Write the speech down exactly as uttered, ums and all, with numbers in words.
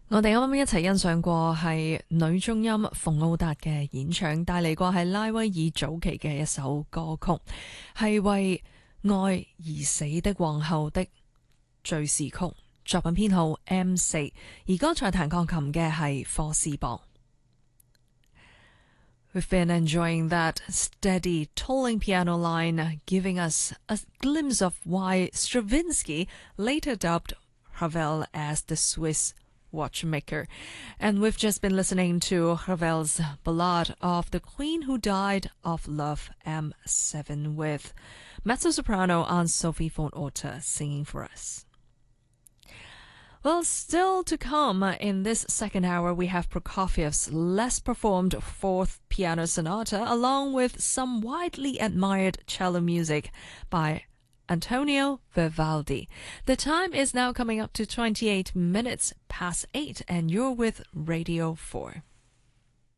我哋啱啱一齊欣賞過係女中音馮奧達嘅演唱，帶嚟過係拉威爾早期嘅一首歌曲，係為愛而死的皇后的敘事曲，作品編號 M 四，而剛才彈鋼琴嘅係霍斯博。We've been enjoying that steady tolling piano line, giving us a glimpse of why Stravinsky later dubbed Ravel as the Swiss watchmaker. And we've just been listening to Ravel's Ballad of the Queen Who Died of Love M seven with mezzo-soprano Anne-Sophie von Otter singing for us. Well, still to come in this second hour, we have Prokofiev's less performed fourth piano sonata, along with some widely admired cello music by Antonio Vivaldi. The time is now coming up to twenty-eight minutes past eight, and you're with Radio four.